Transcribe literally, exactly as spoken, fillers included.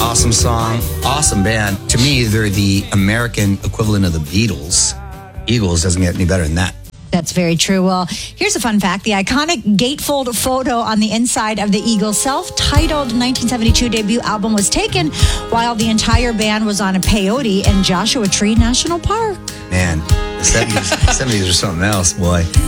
Awesome song, awesome band. To me, they're the American equivalent of the Beatles. Eagles doesn't get any better than that. That's very true. Well, here's a fun fact. The iconic gatefold photo on the inside of the Eagles' self-titled nineteen seventy-two debut album was taken while the entire band was on a peyote in Joshua Tree National Park. Man, the seventies, seventies are something else, boy.